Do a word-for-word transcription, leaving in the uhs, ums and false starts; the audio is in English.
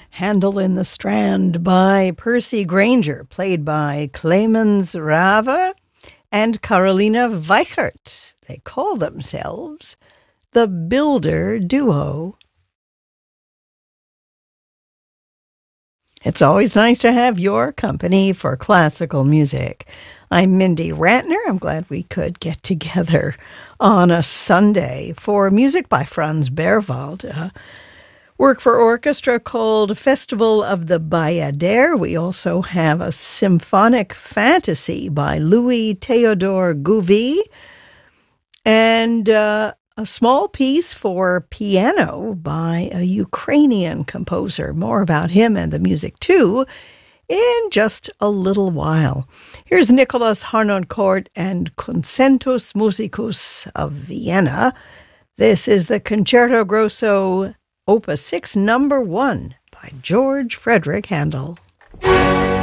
Handel in the Strand by Percy Granger, played by Clemens Rava and Carolina Weichert. They call themselves the Builder Duo. It's always nice to have your company for classical music. I'm Mindy Rantner. I'm glad we could get together on a Sunday for music by Franz Berwald, a work for orchestra called Festival of the Bayadère. We also have a symphonic fantasy by Louis Theodore Gouvy, and uh, a small piece for piano by a Ukrainian composer. More about him and the music, too, in just a little while. Here's Nicholas Harnoncourt and Concentus Musicus of Vienna. This is the Concerto Grosso Opus six, number one, by George Frederick Handel.